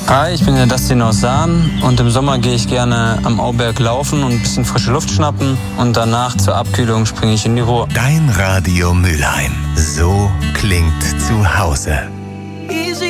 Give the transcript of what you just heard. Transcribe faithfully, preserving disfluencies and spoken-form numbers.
Hi, ich bin der Dustin aus Sahn und im Sommer gehe ich gerne am Auberg laufen und ein bisschen frische Luft schnappen und danach zur Abkühlung springe ich in die Ruhr. Dein Radio Mülheim. So klingt zu Hause.